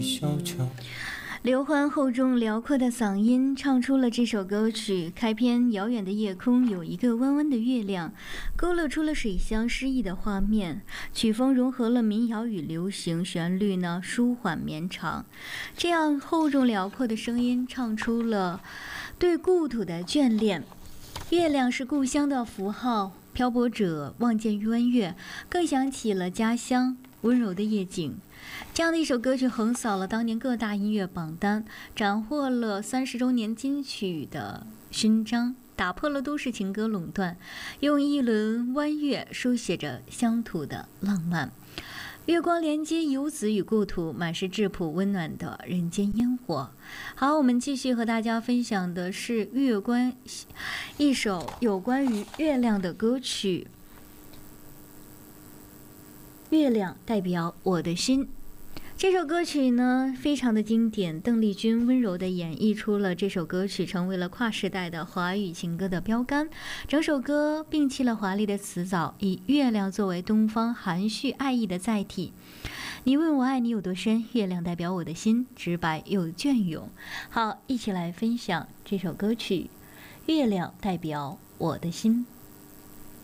刘欢厚重辽阔的嗓音唱出了这首歌曲。开篇，遥远的夜空有一个弯弯的月亮，勾勒出了水乡诗意的画面。曲风融合了民谣与流行，旋律呢舒缓绵长。这样厚重辽阔的声音，唱出了对故土的眷恋。月亮是故乡的符号，漂泊者望见弯月，更想起了家乡温柔的夜景。这样的一首歌曲横扫了当年各大音乐榜单，斩获了30周年金曲的勋章，打破了都市情歌垄断，用一轮弯月书写着乡土的浪漫。月光连接游子与故土，满是质朴温暖的人间烟火。好，我们继续和大家分享的是一首有关于月亮的歌曲。月亮代表我的心。这首歌曲呢非常的经典，邓丽君温柔地演绎出了这首歌曲，成为了跨时代的华语情歌的标杆。整首歌摒弃了华丽的词藻，以月亮作为东方含蓄爱意的载体。你问我爱你有多深，月亮代表我的心，直白又隽永。好，一起来分享这首歌曲《月亮代表我的心》。